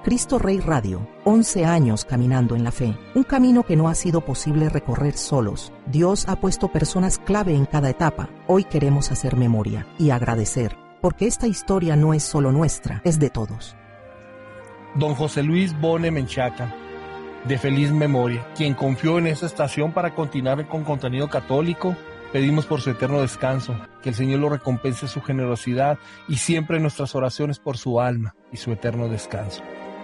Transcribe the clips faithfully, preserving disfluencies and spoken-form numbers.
Cristo Rey Radio, once años caminando en la fe, un camino que no ha sido posible recorrer solos. Dios ha puesto personas clave en cada etapa. Hoy queremos hacer memoria y agradecer, porque esta historia no es solo nuestra, es de todos. Don José Luis Bone Menchaca, de feliz memoria, quien confió en esta estación para continuar con contenido católico. Pedimos por su eterno descanso, que el Señor lo recompense su generosidad y siempre nuestras oraciones por su alma y su eterno descanso.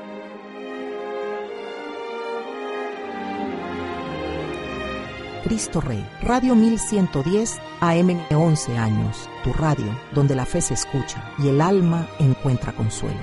Cristo Rey, Radio mil ciento diez, A M once años, tu radio, donde la fe se escucha y el alma encuentra consuelo.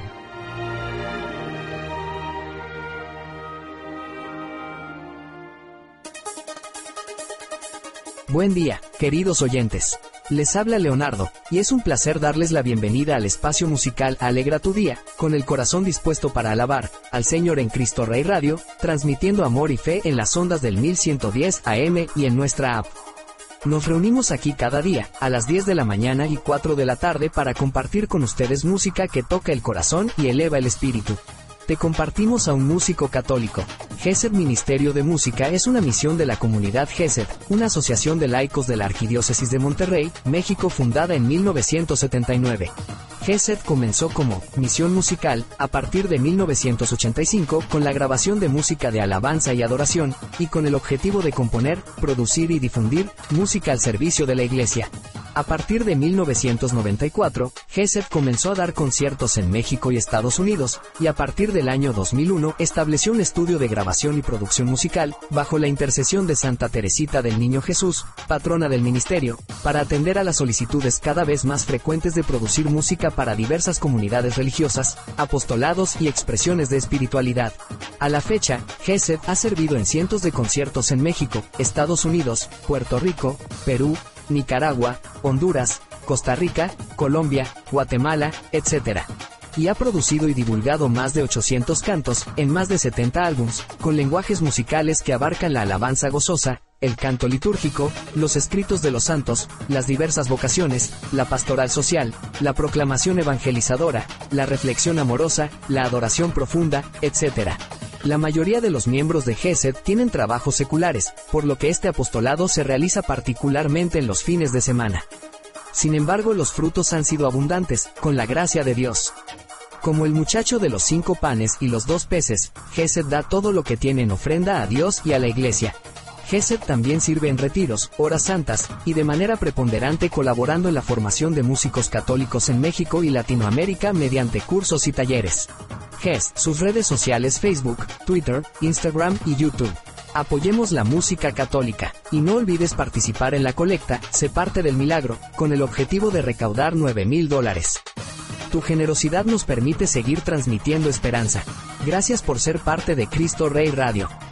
Buen día, queridos oyentes. Les habla Leonardo, y es un placer darles la bienvenida al espacio musical Alegra tu Día, con el corazón dispuesto para alabar al Señor en Cristo Rey Radio, transmitiendo amor y fe en las ondas del mil ciento diez A M y en nuestra app. Nos reunimos aquí cada día, a las diez de la mañana y cuatro de la tarde para compartir con ustedes música que toca el corazón y eleva el espíritu. Te compartimos a un músico católico. Gesed Ministerio de Música es una misión de la comunidad Gesed, una asociación de laicos de la Arquidiócesis de Monterrey, México, fundada en mil novecientos setenta y nueve. Gesed comenzó como misión musical a partir de mil novecientos ochenta y cinco con la grabación de música de alabanza y adoración, y con el objetivo de componer, producir y difundir música al servicio de la Iglesia. A partir de mil novecientos noventa y cuatro, Gesed comenzó a dar conciertos en México y Estados Unidos, y a partir del año dos mil uno estableció un estudio de grabación y producción musical, bajo la intercesión de Santa Teresita del Niño Jesús, patrona del ministerio, para atender a las solicitudes cada vez más frecuentes de producir música para diversas comunidades religiosas, apostolados y expresiones de espiritualidad. A la fecha, Gesed ha servido en cientos de conciertos en México, Estados Unidos, Puerto Rico, Perú, Nicaragua, Honduras, Costa Rica, Colombia, Guatemala, etcétera. Y ha producido y divulgado más de ochocientos cantos, en más de setenta álbums, con lenguajes musicales que abarcan la alabanza gozosa, el canto litúrgico, los escritos de los santos, las diversas vocaciones, la pastoral social, la proclamación evangelizadora, la reflexión amorosa, la adoración profunda, etcétera. La mayoría de los miembros de Gesed tienen trabajos seculares, por lo que este apostolado se realiza particularmente en los fines de semana. Sin embargo, los frutos han sido abundantes, con la gracia de Dios. Como el muchacho de los cinco panes y los dos peces, Gesed da todo lo que tiene en ofrenda a Dios y a la Iglesia. Gesed también sirve en retiros, horas santas, y de manera preponderante colaborando en la formación de músicos católicos en México y Latinoamérica mediante cursos y talleres. Ges, sus redes sociales Facebook, Twitter, Instagram y YouTube. Apoyemos la música católica, y no olvides participar en la colecta, Sé parte del milagro, con el objetivo de recaudar nueve mil dólares. Tu generosidad nos permite seguir transmitiendo esperanza. Gracias por ser parte de Cristo Rey Radio.